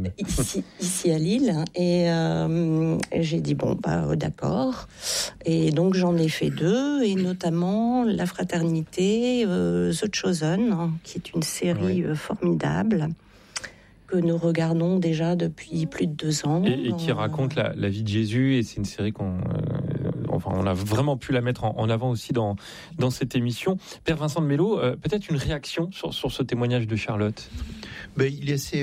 même. Ici à Lille. Et j'ai dit, d'accord. Et donc, j'en ai fait 2, et notamment La Fraternité, The Chosen, qui est une série formidable, que nous regardons déjà depuis plus de 2 ans. Et qui raconte la vie de Jésus, et c'est une série on a vraiment pu la mettre en avant aussi dans cette émission. Père Vincent de Mello, peut-être une réaction sur ce témoignage de Charlotte? Il est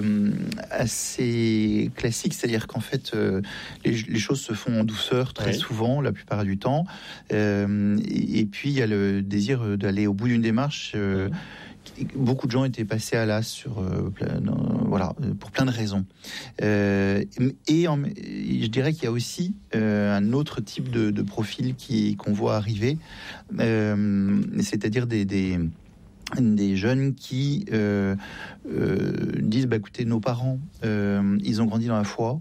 assez classique, c'est-à-dire qu'en fait, les choses se font en douceur très souvent, la plupart du temps. Et puis, il y a le désir d'aller au bout d'une démarche. Beaucoup de gens étaient passés à l'as pour plein de raisons. Je dirais qu'il y a aussi un autre type de profil qu'on voit arriver, c'est-à-dire des jeunes qui disent écoutez, nos parents ils ont grandi dans la foi,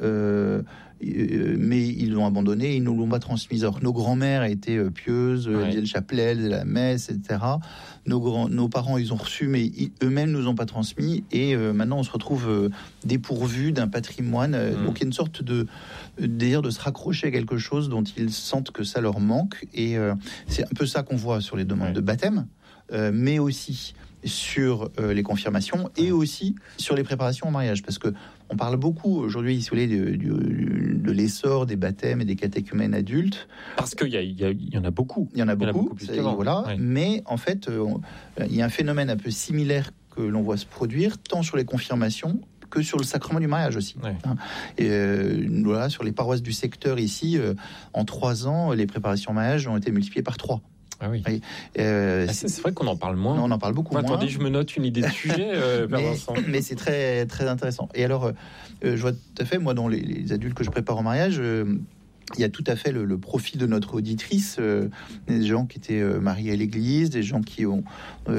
mais ils l'ont abandonné, ils ne nous l'ont pas transmise. Alors que nos grands-mères étaient pieuses, disaient le chapelet, la messe, etc. Nos parents, ils ont reçu, mais eux-mêmes nous ont pas transmis. Et maintenant, on se retrouve dépourvu d'un patrimoine. Donc, il y a une sorte de désir de se raccrocher à quelque chose dont ils sentent que ça leur manque. Et c'est un peu ça qu'on voit sur les demandes de baptême, mais aussi sur les confirmations et aussi sur les préparations au mariage, parce que on parle beaucoup aujourd'hui, si vous voulez, de l'essor des baptêmes et des catéchumènes adultes. Parce qu'il y en a beaucoup. Il y en a beaucoup, voilà. Mais en fait, il y a un phénomène un peu similaire que l'on voit se produire, tant sur les confirmations que sur le sacrement du mariage aussi. Sur les paroisses du secteur ici, en 3 ans, les préparations au mariage ont été multipliées par 3. Ah oui. C'est vrai qu'on en parle moins. On en parle beaucoup moins. Attendez, je me note une idée de sujet, Vincent. Mais c'est très, très intéressant. Et alors, je vois tout à fait, moi, dans les adultes que je prépare au mariage, il y a tout à fait le profil de notre auditrice, des gens qui étaient mariés à l'église, des gens qui ont...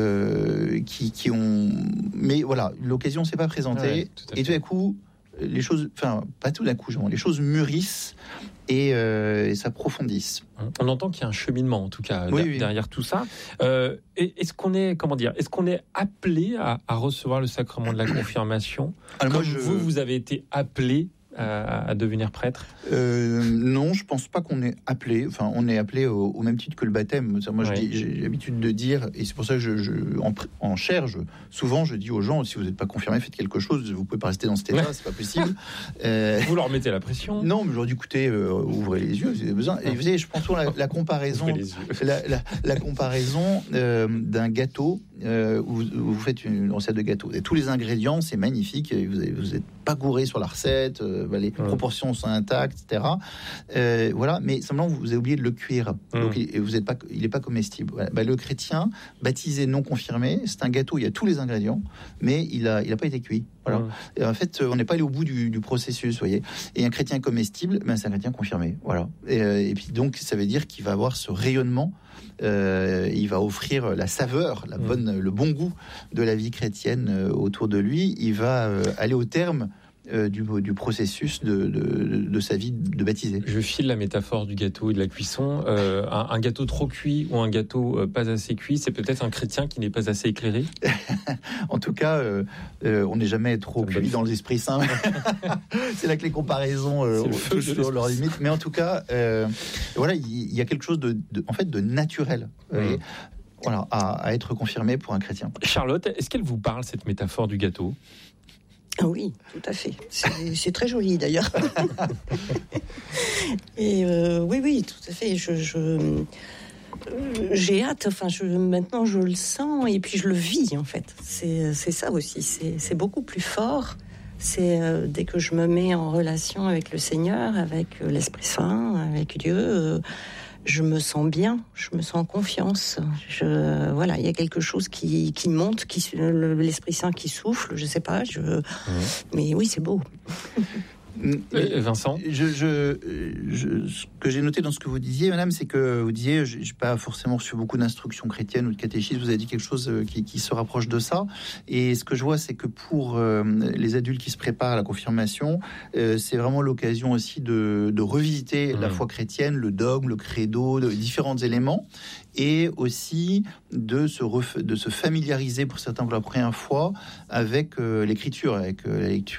Mais voilà, l'occasion ne s'est pas présentée. Et tout d'un coup, les choses... Enfin, pas tout d'un coup, les choses mûrissent et s'approfondissent. On entend qu'il y a un cheminement, en tout cas, derrière tout ça. Est-ce qu'on est appelé à recevoir le sacrement de la confirmation? Alors, vous avez été appelé à devenir prêtre? Non, je pense pas qu'on est appelé. Enfin, on est appelé au même titre que le baptême. Moi, j'ai l'habitude de dire, et c'est pour ça que en chair, souvent, je dis aux gens, si vous n'êtes pas confirmé, faites quelque chose. Vous pouvez pas rester dans cet état, c'est pas possible. Vous leur mettez la pression? Non, mais je leur dis, écoutez, ouvrez les yeux, vous avez besoin. Et vous savez, je prends toujours la comparaison, la comparaison d'un gâteau. Où vous faites une recette de gâteau. Et tous les ingrédients, c'est magnifique. Et vous n'êtes pas gouré sur la recette. Les proportions sont intactes, etc. Voilà. Mais simplement, vous avez oublié de le cuire. Donc, il n'est pas comestible. Voilà. Le chrétien, baptisé non confirmé, c'est un gâteau. Il y a tous les ingrédients, mais il n'a pas été cuit. Voilà. Et en fait, on n'est pas allé au bout du processus, vous voyez. Et un chrétien comestible, c'est un chrétien confirmé. Voilà. Et puis donc, ça veut dire qu'il va avoir ce rayonnement. Il va offrir la saveur, le bon goût de la vie chrétienne autour de lui. Il va aller au terme du processus de sa vie de baptisé. Je file la métaphore du gâteau et de la cuisson. Un gâteau trop cuit ou un gâteau pas assez cuit, c'est peut-être un chrétien qui n'est pas assez éclairé. En tout cas, on n'est jamais trop cuit dans l'Esprit Saint. C'est là que les comparaisons touchent sur leurs limites. Mais en tout cas, voilà, il y a quelque chose de naturel. Voilà, à être confirmé pour un chrétien. Charlotte, est-ce qu'elle vous parle, cette métaphore du gâteau? Oui, tout à fait. C'est très joli, d'ailleurs. Et oui, tout à fait. J'ai hâte. Maintenant, je le sens et puis je le vis, en fait. C'est ça aussi. C'est beaucoup plus fort. C'est dès que je me mets en relation avec le Seigneur, avec l'Esprit Saint, avec Dieu... je me sens bien, je me sens en confiance. Il y a quelque chose qui monte, l'Esprit Saint qui souffle, je sais pas. Mais oui, c'est beau. Vincent, ce que j'ai noté dans ce que vous disiez, madame, c'est que vous disiez, j'ai pas forcément reçu beaucoup d'instructions chrétiennes ou de catéchisme. Vous avez dit quelque chose qui se rapproche de ça. Et ce que je vois, c'est que pour les adultes qui se préparent à la confirmation, c'est vraiment l'occasion aussi de revisiter la foi chrétienne, le dogme, le credo, différents éléments, et aussi de se familiariser pour certains pour la première fois avec l'écriture, avec la lecture